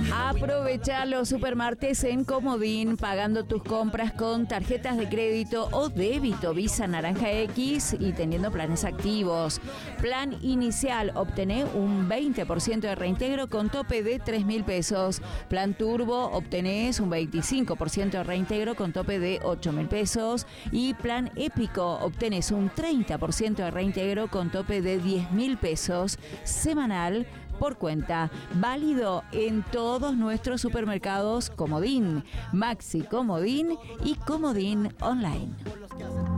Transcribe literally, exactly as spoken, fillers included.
Aprovecha los supermartes en Comodín pagando tus compras con tarjetas de crédito o débito Visa Naranja X y teniendo planes activos. Plan inicial, obtené un veinte por ciento de reintegro con tope de tres mil pesos. Plan turbo, obtenés un veinticinco por ciento de reintegro con tope de ocho mil pesos. Y plan épico, obtenés un treinta por ciento de reintegro con tope de diez mil pesos semanal por cuenta. Válido en todos nuestros supermercados Comodín, Maxi Comodín y Comodín Online.